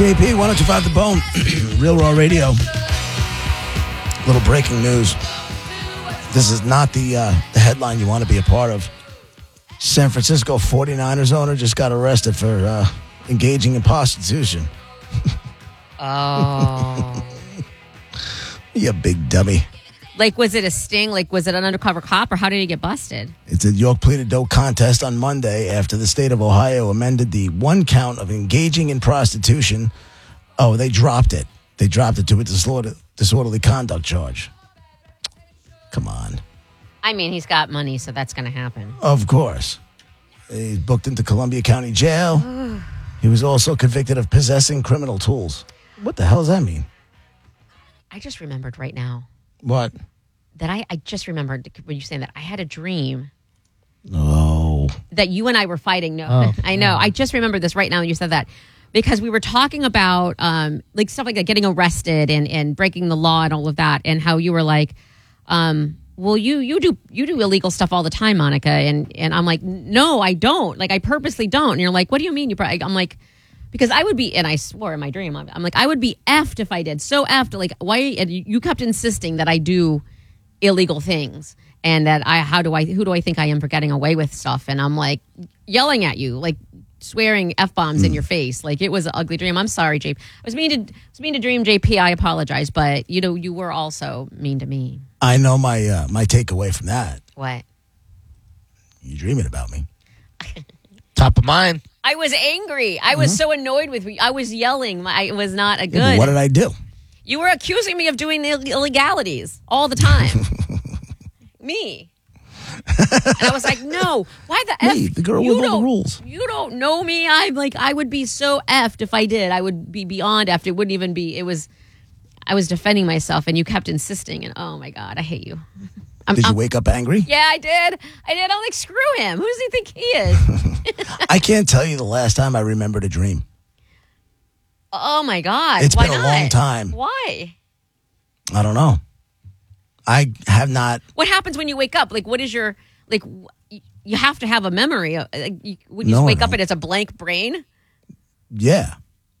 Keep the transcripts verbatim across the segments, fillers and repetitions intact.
J P, one oh two point five The Bone, Real Raw Radio. Little breaking news. This is not the uh, the headline you want to be a part of. San Francisco forty-niners owner just got arrested for uh, engaging in prostitution. Oh. You big dummy. Like, was it a sting? Like, was it an undercover cop, or how did he get busted? It's a York pleaded dope contest on Monday after the state of Ohio amended the one count of engaging in prostitution. Oh, they dropped it. They dropped it to a disorder, disorderly conduct charge. Come on. I mean, he's got money, so that's going to happen. Of course. He's booked into Columbia County Jail. He was also convicted of possessing criminal tools. What the hell does that mean? I just remembered right now. What? That I, I just remembered when you saying that I had a dream. No. That you and I were fighting. No, Oh, I know. no. I just remembered this right now when you said that. Because we were talking about um, like stuff like that, getting arrested and, and breaking the law and all of that, and how you were like, um, well, you you do you do illegal stuff all the time, Monica. And and I'm like, no, I don't. Like, I purposely don't. And you're like, what do you mean? You? Pro-? I'm like, because I would be, and I swore in my dream, I'm, I'm like, I would be effed if I did. So effed. Like, why? And you kept insisting that I do illegal things, and that I, how do I, who do I think I am for getting away with stuff? And I'm like yelling at you, like swearing F-bombs mm. in your face. Like, it was an ugly dream. I'm sorry, J P. I was mean to, I was mean to dream, J P. I apologize, but you know, you were also mean to me. I know my uh, my takeaway from that. What? You dreaming about me. Top of mind. I was angry. I was mm-hmm. so annoyed with you. I was yelling. I, it was not a good. Yeah, what did I do? You were accusing me of doing Ill- illegalities all the time. Me. And I was like, no. Why the F? Me, the girl you with all the rules. You don't know me. I'm like, I would be so effed if I did. I would be beyond effed. It wouldn't even be. It was. I was defending myself, and you kept insisting. And oh my God, I hate you. I'm, did you I'm, wake up angry? Yeah, I did. I did. I'm like, screw him. Who does he think he is? I can't tell you the last time I remembered a dream. Oh my God. It's Why been a not? long time. Why? I don't know. I have not. What happens when you wake up? Like, what is your, like, you have to have a memory. Like, you, would you No, just wake I up don't. and it's a blank brain? Yeah.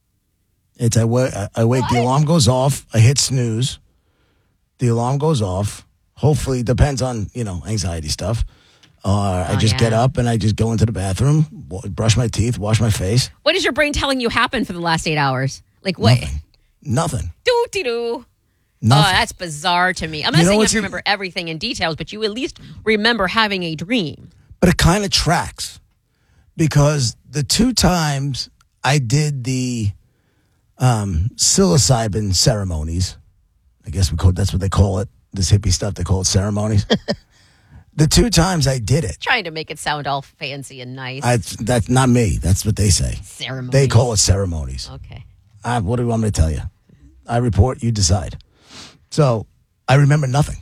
It's I, wa- I wake, the alarm goes off, I hit snooze, the alarm goes off. Hopefully, it depends on, you know, anxiety stuff. Or uh, I Oh, just yeah. get up and I just go into the bathroom, wa- brush my teeth, wash my face. What is your brain telling you happened for the last eight hours? Like, what? Nothing. Nothing. Doo-dee-doo. Nothing. Oh, that's bizarre to me. I'm not You know saying you have what's to e- remember everything in details, but you at least remember having a dream. But it kind of tracks because the two times I did the um, psilocybin ceremonies, I guess we call that's what they call it. This hippie stuff, they call it ceremonies. The two times I did it, Trying to make it sound all fancy and nice. I, that's not me. That's what they say. Ceremonies. They call it ceremonies. Okay. I, what do you want me to tell you? I report, you decide. So I remember nothing.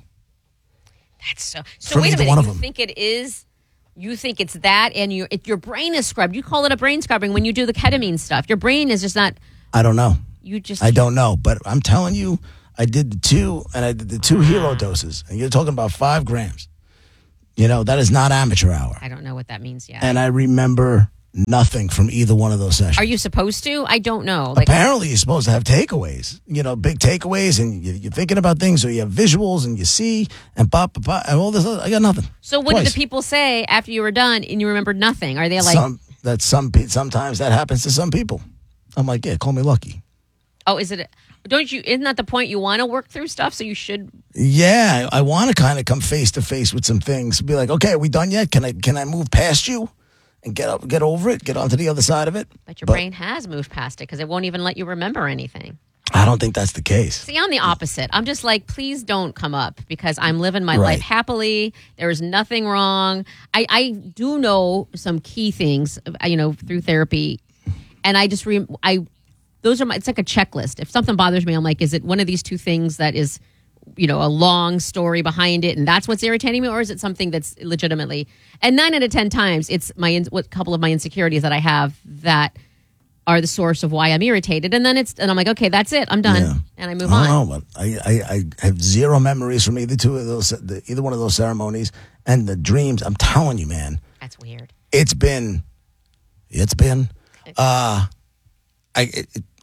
That's so. So From wait a either minute. one of You them. think it is? You think it's that, and your it, your brain is scrubbed. You call it a brain scrubbing when you do the ketamine stuff. Your brain is just not. I don't know. You just. I don't know. But I'm telling you, I did the two, and I did the two hero doses. And you're talking about five grams. You know, that is not amateur hour. I don't know what that means yet. And I remember nothing from either one of those sessions. Are you supposed to? I don't know. Like, Apparently, you're supposed to have takeaways, you know, big takeaways, and you, you're thinking about things, or you have visuals, and you see, and pop, pop, pop, and all this. Other, I got nothing. so what did Twice. the people say after you were done and you remembered nothing? Are they like, some that some pe- sometimes that happens to some people. I'm like, yeah, call me lucky. oh, is it? Don't you? Isn't that the point? You want to work through stuff, so you should. Yeah, I, I want to kind of come face to face with some things. Be like, okay, are we done yet? Can I can I move past you and get up, get over it, get onto the other side of it? But your brain has moved past it because it won't even let you remember anything. I don't think that's the case. See, I'm the opposite. I'm just like, please don't come up because I'm living my Right. life happily. There is nothing wrong. I, I do know some key things, uh, you know, through therapy, and I just re- I those are my. It's like a checklist. If something bothers me, I'm like, is it one of these two things that is, you know, a long story behind it, and that's what's irritating me, or is it something that's legitimately? And nine out of ten times, it's my in- what couple of my insecurities that I have that are the source of why I'm irritated, and then it's and I'm like, okay, that's it, I'm done, Yeah. and I move I on. don't know, but I, I, I have zero memories from either two of those, the, either one of those ceremonies, and the dreams. I'm telling you, man, That's weird. it's been, it's been, uh, I, it,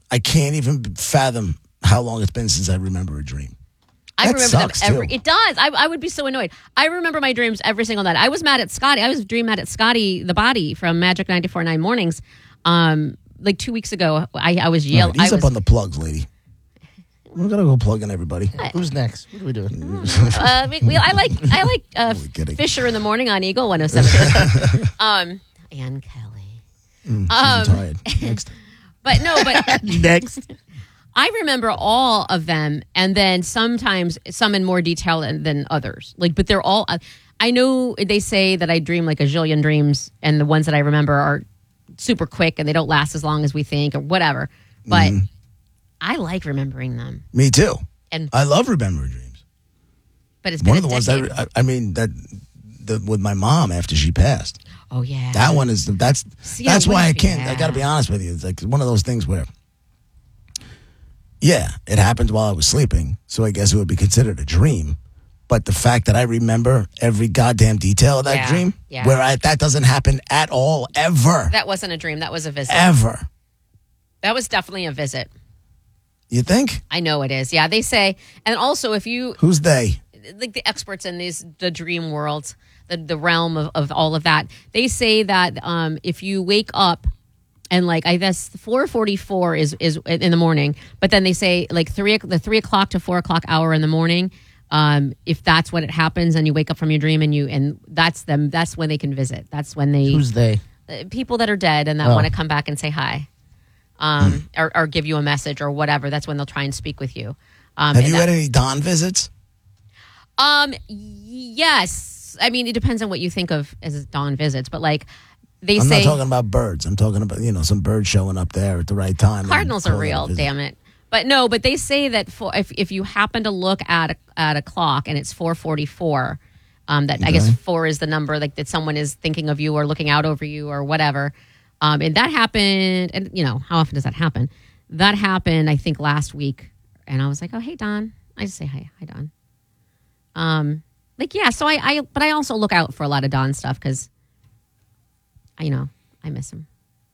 I can't even fathom how long it's been since I remember a dream. I That remember them sucks, every. too. It does. I, I would be so annoyed. I remember my dreams every single night. I was mad at Scotty. I was dream mad at Scotty the Body from Magic ninety-four point nine Mornings. Um, like two weeks ago, I, I was All yelling. right, he's I up was, on the plugs, lady. We're gonna go plug in everybody. Who's next? What are we doing? uh, we, we, I like I like uh, Only kidding. Fisher in the morning on Eagle one oh seven. um, Ann Kelly. Mm, she's Um, retired. Next. But no, but Next. I remember all of them, and then sometimes some in more detail than, than others. Like, but they're all. Uh, I know they say that I dream like a zillion dreams, and the ones that I remember are super quick and they don't last as long as we think, or whatever. But Mm-hmm. I like remembering them, Me too. and I love remembering dreams. but it's been One a of the ones decade. that I, I mean that the, with my mom after she passed. Oh yeah, That one is that's See, I that's why I wouldn't- can't. I yeah. got to be honest with you. It's like one of those things where, yeah, it happened while I was sleeping, so I guess it would be considered a dream. But the fact that I remember every goddamn detail of that Yeah, dream, yeah. where I, that doesn't happen at all, ever, That wasn't a dream. That was a visit. ever. That was definitely a visit. You think? I know it is. Yeah, they say, and also if you Who's they? like the experts in these the dream world, the the realm of, of all of that, they say that um, if you wake up and like I guess four forty four is is in the morning, but then they say like three the three o'clock to four o'clock hour in the morning. Um, if that's when it happens, and you wake up from your dream, and you and that's them, that's when they can visit. That's when they Who's they? uh, people that are dead and that Oh. want to come back and say hi, um, or, or give you a message or whatever. That's when they'll try and speak with you. Um, Have and you that- had any dawn visits? Um. Yes. I mean, it depends on what you think of as dawn visits, but like they I'm say, not talking about birds. I'm talking about you know some birds showing up there at the right time. and cardinals are calling it a real. visit. Damn it. But no. But they say that for if if you happen to look at a, at a clock and it's four forty four, um, that I guess Okay. four is the number like that someone is thinking of you or looking out over you or whatever. Um, and that happened. And you know how often does that happen? That happened, I think, last week. And I was like, oh hey Don. I just say hi, hi Don. Um, like yeah. So I, I but I also look out for a lot of Don stuff because, you know, I miss him.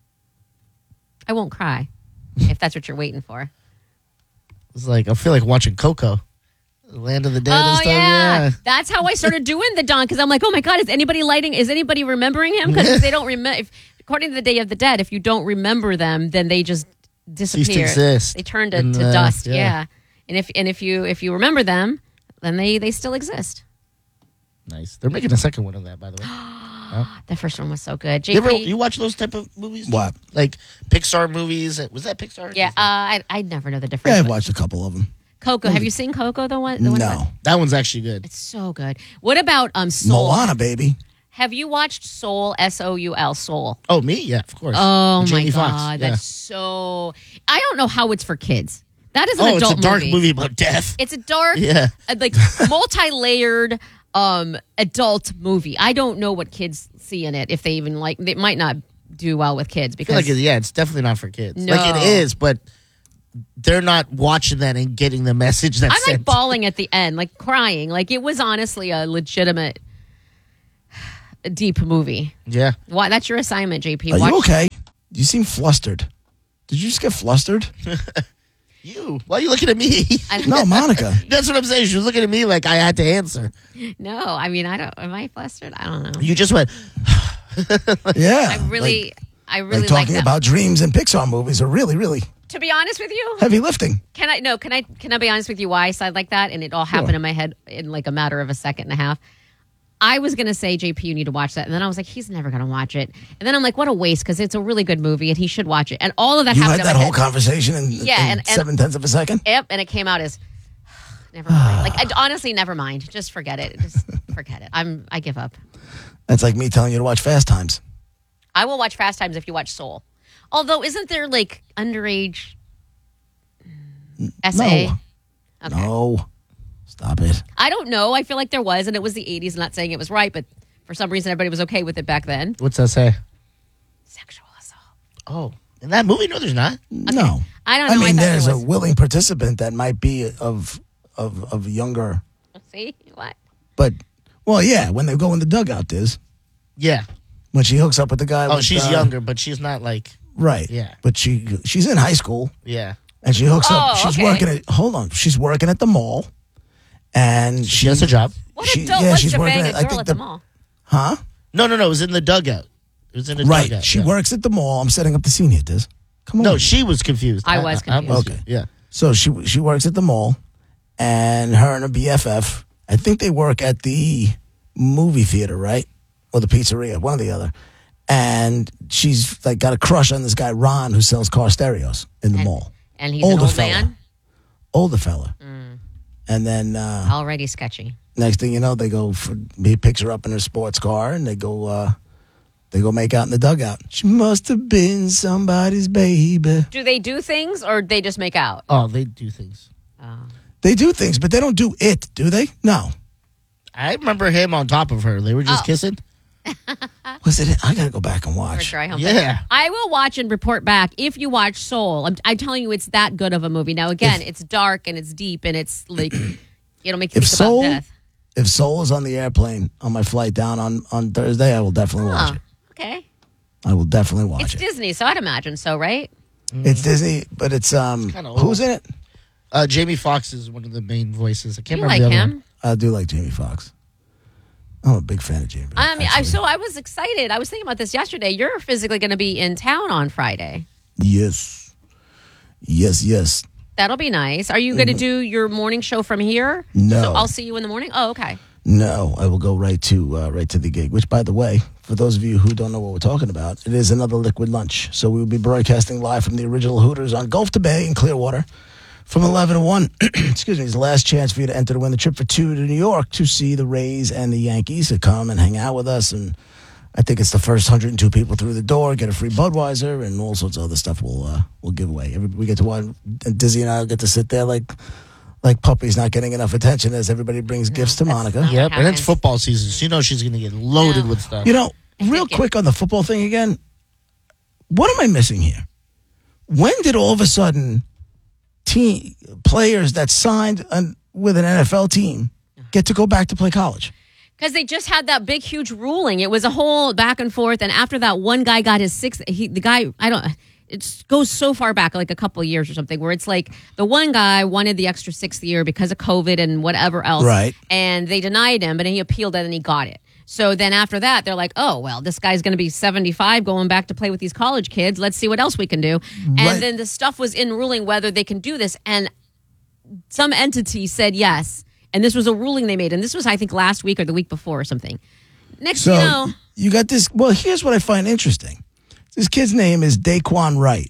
I won't cry if that's what you're waiting for. It's like I feel like watching Coco, the Land of the Dead and Oh stuff. yeah. Yeah. That's how I started doing the Don because I'm like, oh my god, is anybody lighting? Is anybody remembering him? Because if they don't remember, according to the Day of the Dead, if you don't remember them, then they just disappear. exist. They turn to, And, to uh, dust. yeah. Yeah. And if and if you if you remember them, then they they still exist. Nice. They're making a second one of that, by the way. The first one was so good. You ever J P, you watch those type of movies? What? Like Pixar movies? Was that Pixar? yeah, uh, I I never know the difference. Yeah, I've but- watched a couple of them. Coco. Have you seen Coco? The one. The one No, That one's actually good. It's so good. What about um Soul? Moana, baby. Have you watched Soul? S O U L. Soul. Oh, me? Yeah, of course. Oh my Jamie god, Foxx, yeah. that's so. I don't know how it's for kids. That is an Oh, it's adult a dark movie about death. It's a dark, Yeah. uh, like multi-layered um adult movie. I don't know what kids see in it if they even like. They might not do well with kids I feel because like, it- yeah, it's definitely not for kids. No. Like, it is, but they're not watching that and getting the message that's I'm like sent. bawling at the end, like crying. Like it was honestly a legitimate deep movie. Yeah. Why? That's your assignment, J P. Are Watch- you okay? You seem flustered. Did you just get flustered? You. Why are you looking at me? I- No, Monica. That's what I'm saying. She was looking at me like I had to answer. No, I mean I don't. Am I flustered? I don't know. You just went, Yeah. I really, like, I really like like talking that. about dreams and Pixar movies are really, really To be honest with you, heavy lifting. can I no? Can I can I be honest with you? Why I said like that, and it all happened Sure. in my head in like a matter of a second and a half. I was gonna say, J P, you need to watch that, and then I was like, he's never gonna watch it, and then I'm like, what a waste because it's a really good movie and he should watch it, and all of that You had happened that in my whole head. conversation in, Yeah, in and- and- seven tenths of a second. Yep, and it came out as never mind. Like I, honestly, never mind. Just forget it. Just forget it. I'm I give up. That's like me telling you to watch Fast Times. I will watch Fast Times if you watch Soul. Although, isn't there like underage S A? No. Okay. No. Stop it. I don't know. I feel like there was, and it was the eighties. I'm not saying it was right, but for some reason, everybody was okay with it back then. what's that say? Sexual assault. Oh, in that movie? No, there's not. No. I don't I know. mean, thought there there's a was. willing participant that might be of of of younger, See what? but well, yeah. When they go in the dugout, Diz. Yeah. When she hooks up with the guy. Oh, with, she's uh, younger, but she's not like. Right. Yeah. But she she's in high school Yeah. and she hooks up. Oh, She's okay. working at hold on. She's working at the mall, and She has a job. What She- adult yeah, wants she's to working bang at- a I girl think at the the- mall? Huh? No, no, no. It was in the dugout. It was in the Right. dugout. She yeah. works at the mall. I'm setting up the scene here, Diz. Come on. No, she was confused. I was I'm confused. with Okay. you. Yeah. So she she works at the mall, and her and her B F F. I think they work at the movie theater, right, or the pizzeria, one or the other. And she's like got a crush on this guy Ron who sells car stereos in the And- mall. And he's Older an old fella. man. Older fella. Mm. And then uh, Already sketchy. next thing you know, they go for he picks her up in her sports car, and they go uh, they go make out in the dugout. She must have been somebody's baby. Do they do things or they just make out? Oh, they do things. Oh. They do things, but they don't do it, do they? No. I remember him on top of her. They were just Oh. kissing. Was it? I gotta go back and For watch. sure, I hope Yeah. that- I will watch and report back if you watch Soul. I'm, I'm telling you, it's that good of a movie. Now, again, it's dark and it's deep and it's like it'll make you If think Soul, about death. if Soul is on the airplane on my flight down on, on Thursday, I will definitely watch Oh, it. okay. I will definitely watch It's it. Disney, so I'd imagine so, right? It's Disney, but it's um, kinda who's old. in it? Uh, Jamie Foxx is one of the main voices. I can't You remember like the other him? one. I do like Jamie Foxx. I'm a big fan of Jamie. I mean, I, actually. so I was excited. I was thinking about this yesterday. You're physically going to be in town on Friday. yes, yes, yes. That'll be nice. Are you going to do your morning show from here? No. So I'll see you in the morning? Oh, okay. No, I will go right to uh, right to the gig. Which, by the way, for those of you who don't know what we're talking about, it is another Liquid Lunch. So we will be broadcasting live from the original Hooters on Gulf to Bay in Clearwater from eleven to one. Excuse me, it's the last chance for you to enter to win the trip for two to New York to see the Rays and the Yankees. To come and hang out with us, and I think it's the first one hundred two people through the door get a free Budweiser and all sorts of other stuff. We'll uh, we'll give away. Every, we get to one. Dizzy and I will get to sit there like. Like puppies not getting enough attention as everybody brings gifts to that's Monica. not- Yep, and it's happens. football season. So you know she's going to get loaded No. with stuff. You know, I real think it- quick on the football thing again. What am I missing here? When did all of a sudden team players that signed an, with an N F L team get to go back to play college? Because they just had that big, huge ruling. It was a whole back and forth. And after that, one guy got his sixth. He, the guy, I don't. It goes so far back, like a couple of years or something, where it's like the one guy wanted the extra sixth year because of COVID and whatever else, Right. And they denied him, but then he appealed it and he got it. So then after that, they're like, oh, well, this guy's going to be seventy-five going back to play with these college kids. Let's see what else we can do. Right. And then the stuff was in ruling whether they can do this. And some entity said yes. And this was a ruling they made. And this was, I think, last week or the week before or something. Next So thing you know, you got this. Well, here's what I find interesting. This kid's name is Daquan Wright.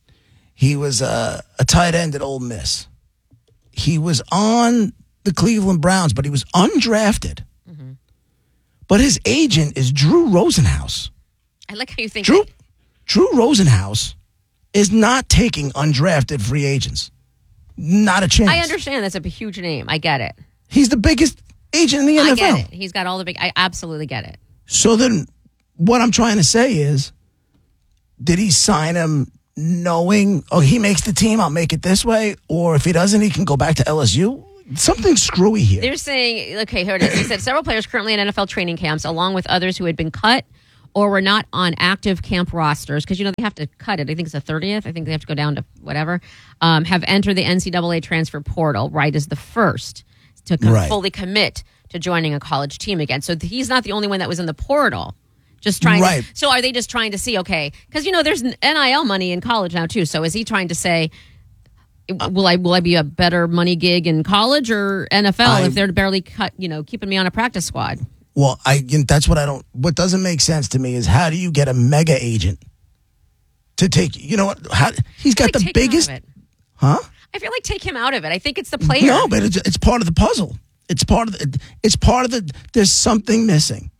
He was uh, a tight end at Ole Miss. He was on the Cleveland Browns, but he was undrafted. Mm-hmm. But his agent is Drew Rosenhaus. I like how you think. Drew, Drew Rosenhaus is not taking undrafted free agents. Not a chance. I understand that's a huge name. I get it. He's the biggest agent in the N F L. I get it. He's got all the big. I absolutely get it. So then, what I'm trying to say is, did he sign him knowing, oh, he makes the team, I'll make it this way? Or if he doesn't, he can go back to L S U? Something screwy here. They're saying, okay, here it is. They said several players currently in N F L training camps, along with others who had been cut or were not on active camp rosters, because, you know, they have to cut it. I think it's the thirtieth. I think they have to go down to whatever, um, have entered the N C double A transfer portal, right, as the first to com- Right. fully commit to joining a college team again. So he's not the only one that was in the portal. Just trying Right. to, so are they just trying to see, okay, because, you know, there's N I L money in college now, too. So is he trying to say, will I will I be a better money gig in college or N F L I- if they're barely cut, you know, keeping me on a practice squad? Well, I you know, that's what I don't, what doesn't make sense to me is how do you get a mega agent to take, you know what, how, he's got Like, the take him out biggest, of it. huh? I feel like take him out of it. I think it's the player. No, but it's, it's part of the puzzle. It's part of the, it's part of the, there's something missing.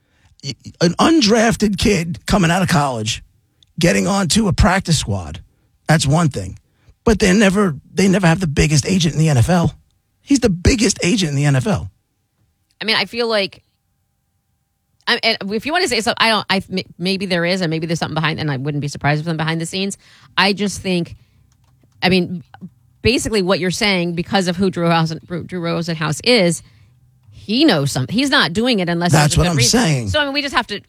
An undrafted kid coming out of college, getting onto a practice squad, that's one thing. But they never, they never have the biggest agent in the N F L. He's the biggest agent in the N F L. I mean, I feel like, I, and if you want to say something, I don't. I maybe there is, and maybe there's something behind, and I wouldn't be surprised if them behind the scenes. I just think, I mean, basically what you're saying, because of who Drew Rosen, Drew Rosenhaus is, he knows something. He's not doing it unless That's there's a what good I'm reason. saying. So I mean, we just have to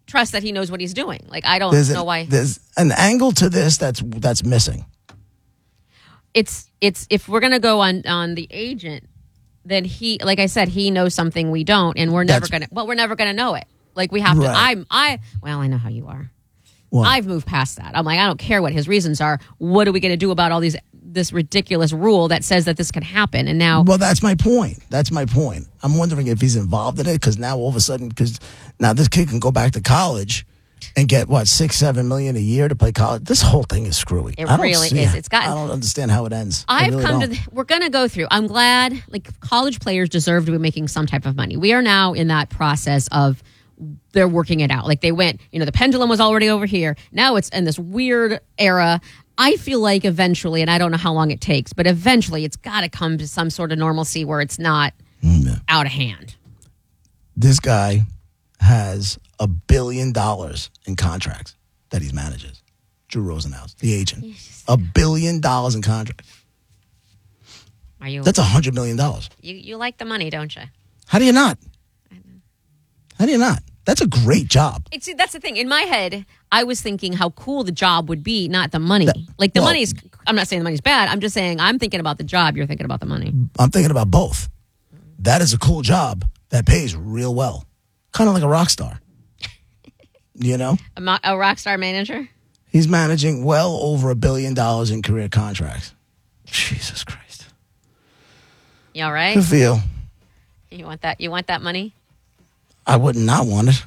trust that he knows what he's doing. Like I don't There's, know a, why. there's an angle to this that's that's missing. It's it's if we're gonna go on on the agent, then he, like I said, he knows something we don't, and we're never That's- gonna. Well, we're never gonna know it. Like we have to. Right. I'm I. Well, I know how you are. What? I've moved past that. I'm like, I don't care what his reasons are. What are we going to do about all these this ridiculous rule that says that this can happen? And now, Well, that's my point. That's my point. I'm wondering if he's involved in it because now all of a sudden, because now this kid can go back to college and get what six, seven million a year to play college. This whole thing is screwy. It I don't really see is. it. It's gotten- I don't understand how it ends. I I've really come to. don't. The, we're going to go through. I'm glad. Like college players deserve to be making some type of money. We are now in that process of. They're working it out. Like they went, you know, the pendulum was already over here. Now it's in this weird era. I feel like eventually, and I don't know how long it takes, but eventually it's got to come to some sort of normalcy where it's not Mm, out of hand. This guy has a billion dollars in contracts that he manages. Drew Rosenhaus, the agent, a billion dollars in contracts. Are you? That's a hundred million dollars. you, you like the money, don't you? How do you not? How do you not? That's a great job. It's, see, that's the thing. In my head, I was thinking how cool the job would be, not the money. Like the well- money's. I'm not saying the money's bad. I'm just saying I'm thinking about the job. You're thinking about the money. I'm thinking about both. That is a cool job that pays real well, kind of like a rock star. You know, A, mo- a rock star manager. he's managing well over a billion dollars in career contracts. Jesus Christ, You all right? good for you. You want that? You want that money? I would not want it.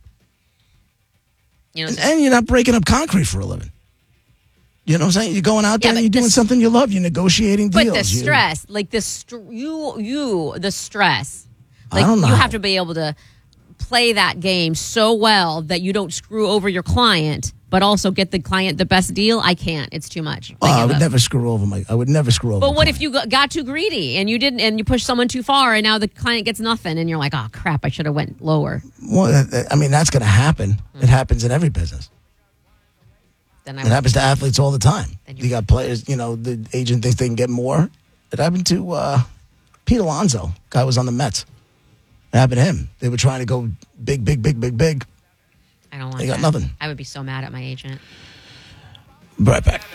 You know. And, and you're not breaking up concrete for a living. You know what I'm saying? You're going out there Yeah, and but you're doing the- something you love. You're negotiating But deals. the You- stress, like the str- you, you, the stress, I like don't know. you have to be able to play that game so well that you don't screw over your client, but also get the client the best deal. I can't. It's too much. Oh, I give would up. never screw over my. I would never screw over. But a what client. if you got got too greedy and you didn't, and you pushed someone too far, and now the client gets nothing, and you're like, oh crap, I should have went lower. Well, uh, I mean, that's going to happen. It happens in every business. Then I It would, happens to athletes all the time. Then you- You got players, you know, the agent thinks they can get more. It happened to uh, Pete Alonso. Guy was on the Mets. It happened to him. They were trying to go big, big, big, big, big. I don't want. They got that. nothing. I would be so mad at my agent. Right back.